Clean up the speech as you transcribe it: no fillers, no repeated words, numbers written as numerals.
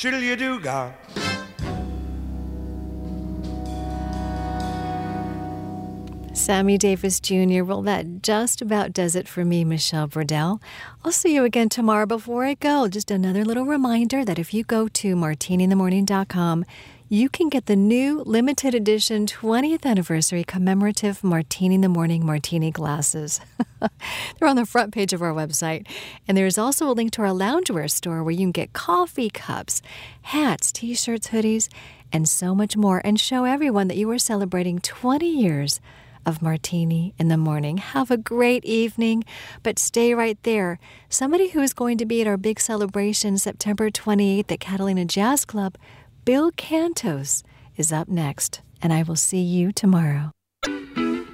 Shiddle-you-do-ga. Sammy Davis Jr. Well, that just about does it for me, Michelle Burdell. I'll see you again tomorrow. Before I go, just another little reminder that if you go to martininthemorning.com, you can get the new limited edition 20th anniversary commemorative Martini in the Morning martini glasses. They're on the front page of our website. And there's also a link to our loungewear store where you can get coffee cups, hats, t-shirts, hoodies, and so much more, and show everyone that you are celebrating 20 years of Martini in the Morning. Have a great evening, but stay right there. Somebody who is going to be at our big celebration September 28th at Catalina Jazz Club, Bill Cantos, is up next, and I will see you tomorrow.